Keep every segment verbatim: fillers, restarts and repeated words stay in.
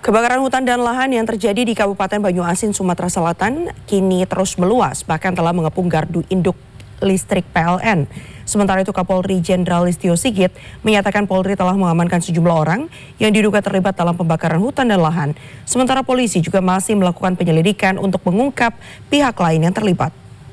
Kebakaran hutan dan lahan yang terjadi di Kabupaten Banyuasin, Sumatera Selatan kini terus meluas, bahkan telah mengepung gardu induk listrik P L N. Sementara itu Kapolri Jenderal Listio Sigit menyatakan Polri telah mengamankan sejumlah orang yang diduga terlibat dalam pembakaran hutan dan lahan. Sementara polisi juga masih melakukan penyelidikan untuk mengungkap pihak lain yang terlibat.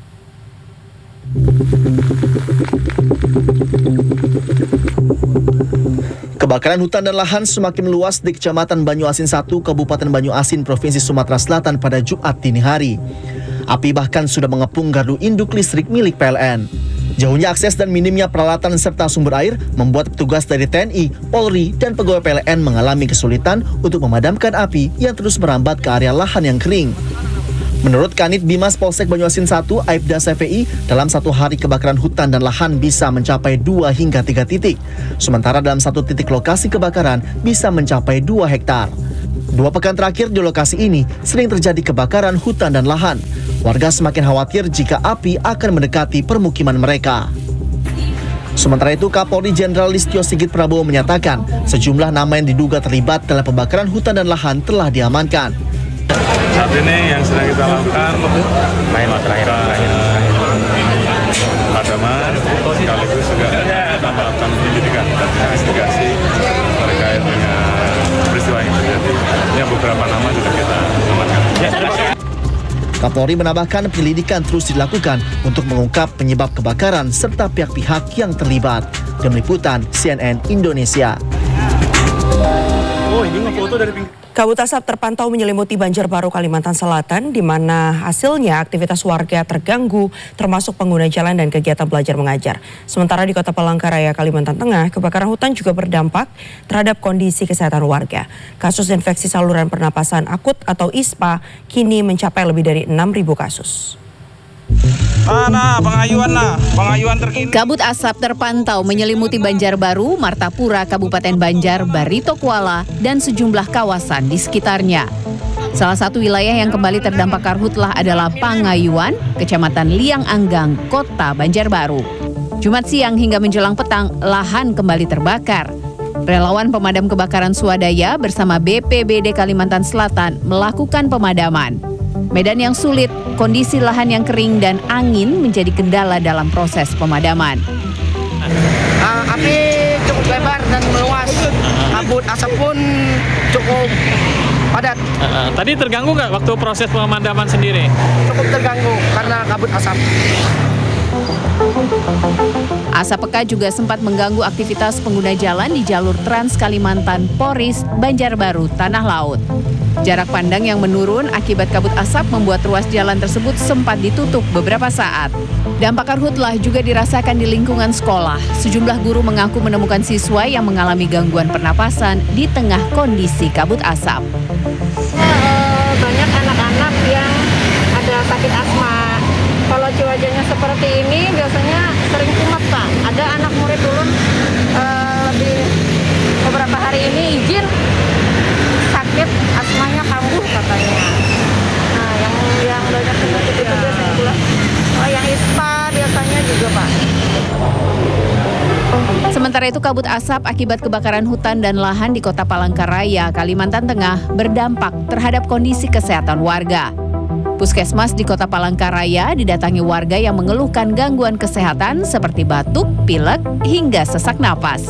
Kebakaran hutan dan lahan semakin meluas di Kecamatan Banyuasin satu, Kabupaten Banyuasin, Provinsi Sumatera Selatan pada Jumat dini hari. Api bahkan sudah mengepung gardu induk listrik milik P L N. Jauhnya akses dan minimnya peralatan serta sumber air membuat petugas dari T N I, Polri, dan pegawai P L N mengalami kesulitan untuk memadamkan api yang terus merambat ke area lahan yang kering. Menurut Kanit Bimas Polsek Banyuasin satu, Aibda C V I, dalam satu hari kebakaran hutan dan lahan bisa mencapai dua hingga tiga titik. Sementara dalam satu titik lokasi kebakaran bisa mencapai dua hektar. Dua pekan terakhir di lokasi ini sering terjadi kebakaran hutan dan lahan. Warga semakin khawatir jika api akan mendekati permukiman mereka. Sementara itu, Kapolri Jenderal Listio Sigit Prabowo menyatakan sejumlah nama yang diduga terlibat dalam pembakaran hutan dan lahan telah diamankan. Saat ini yang sedang kita lakukan terakhir pemadaman, sekaligus juga kita melakukan penyelidikan dan investigasi terkait dengan peristiwa yang terjadi. Ini beberapa nama sudah kita amankan. Kapolri menambahkan penyelidikan terus dilakukan untuk mengungkap penyebab kebakaran serta pihak-pihak yang terlibat. Tim Liputan C N N Indonesia. Oh, ini ngefoto dari pinggir. Kabut asap terpantau menyelimuti Banjarbaru, Kalimantan Selatan, di mana hasilnya aktivitas warga terganggu, termasuk pengguna jalan dan kegiatan belajar mengajar. Sementara di Kota Palangkaraya, Kalimantan Tengah, kebakaran hutan juga berdampak terhadap kondisi kesehatan warga. Kasus infeksi saluran pernapasan akut atau I S P A kini mencapai lebih dari enam ribu kasus. Nah, pengayuan nah, pengayuan terkini. Kabut asap terpantau menyelimuti Banjarbaru, Martapura, Kabupaten Banjar, Barito Kuala, dan sejumlah kawasan di sekitarnya. Salah satu wilayah yang kembali terdampak karhutlah adalah Pangayuan, Kecamatan Liang Anggang, Kota Banjarbaru. Jumat siang hingga menjelang petang, lahan kembali terbakar. Relawan pemadam kebakaran swadaya bersama B P B D Kalimantan Selatan melakukan pemadaman. Medan yang sulit, kondisi lahan yang kering dan angin menjadi kendala dalam proses pemadaman. Uh, api cukup lebar dan meluas, kabut asap pun cukup padat. Uh, uh, tadi terganggu nggak waktu proses pemadaman sendiri? Cukup terganggu karena kabut asap. Asap pekat juga sempat mengganggu aktivitas pengguna jalan di jalur Trans Kalimantan Poris, Banjarbaru, Tanah Laut. Jarak pandang yang menurun akibat kabut asap membuat ruas jalan tersebut sempat ditutup beberapa saat. Dampak karhutlah juga dirasakan di lingkungan sekolah. Sejumlah guru mengaku menemukan siswa yang mengalami gangguan pernapasan di tengah kondisi kabut asap. Banyak anak-anak yang ada sakit asma. Kalau cuacanya seperti ini biasanya sering kumat, Pak. Ada anak murid turun uh, lebih beberapa hari ini izin sakit asmanya kambuh katanya. Nah, yang yang banyak penyakit itu biasanya pula. Oh, yang I S P A biasanya juga, Pak. Sementara itu kabut asap akibat kebakaran hutan dan lahan di Kota Palangkaraya, Kalimantan Tengah berdampak terhadap kondisi kesehatan warga. Puskesmas di Kota Palangkaraya didatangi warga yang mengeluhkan gangguan kesehatan seperti batuk, pilek, hingga sesak napas.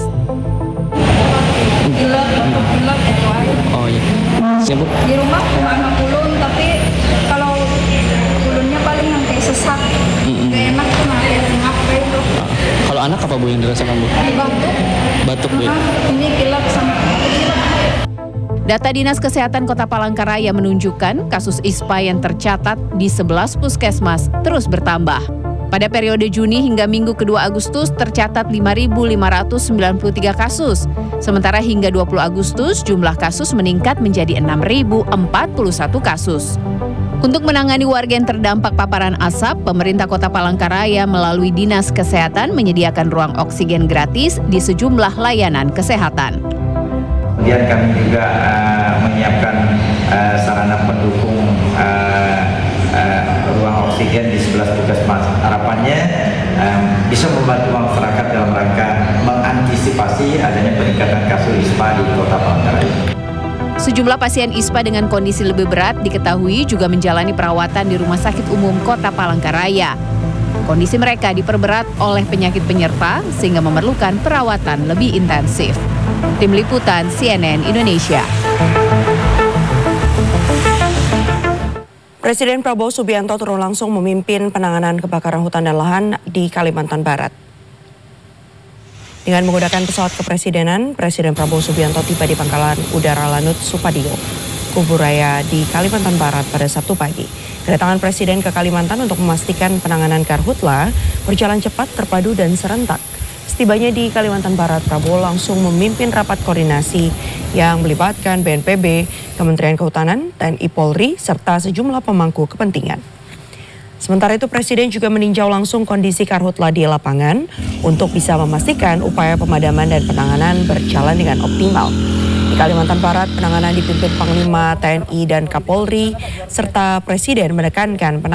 Pilek, batuk pilek itu aja. Oh iya. Siapa? Di rumah cuma kulun, tapi kalau kulunnya paling yang kayak sesak. Mm-mm. Gak enak tuh, kayak ngapain itu. Kalau anak apa Bu yang dirasakan Bu? Batuk. Batuk Bu. Ini pilek sama pilek. Data Dinas Kesehatan Kota Palangkaraya menunjukkan kasus I S P A yang tercatat di sebelas puskesmas terus bertambah. Pada periode Juni hingga Minggu kedua Agustus tercatat lima ribu lima ratus sembilan puluh tiga kasus. Sementara hingga dua puluh Agustus jumlah kasus meningkat menjadi enam ribu empat puluh satu kasus. Untuk menangani warga yang terdampak paparan asap, pemerintah Kota Palangkaraya melalui Dinas Kesehatan menyediakan ruang oksigen gratis di sejumlah layanan kesehatan. Kemudian kami juga uh, menyiapkan uh, sarana pendukung uh, uh, ruang oksigen di sebelas puskesmas. Harapannya um, bisa membantu masyarakat dalam rangka mengantisipasi adanya peningkatan kasus I S P A di Kota Palangkaraya. Sejumlah pasien I S P A dengan kondisi lebih berat diketahui juga menjalani perawatan di Rumah Sakit Umum Kota Palangkaraya. Kondisi mereka diperberat oleh penyakit penyerta sehingga memerlukan perawatan lebih intensif. Tim Liputan C N N Indonesia. Presiden Prabowo Subianto turun langsung memimpin penanganan kebakaran hutan dan lahan di Kalimantan Barat. Dengan menggunakan pesawat kepresidenan, Presiden Prabowo Subianto tiba di Pangkalan Udara Lanut Supadio, Kuburaya di Kalimantan Barat pada Sabtu pagi. Kedatangan Presiden ke Kalimantan untuk memastikan penanganan karhutla berjalan cepat, terpadu, dan serentak. Setibanya di Kalimantan Barat, Prabowo langsung memimpin rapat koordinasi yang melibatkan B N P B, Kementerian Kehutanan, T N I Polri, serta sejumlah pemangku kepentingan. Sementara itu, Presiden juga meninjau langsung kondisi karhutla di lapangan untuk bisa memastikan upaya pemadaman dan penanganan berjalan dengan optimal. Di Kalimantan Barat, penanganan dipimpin Panglima T N I dan Kapolri, serta Presiden menekankan penanganan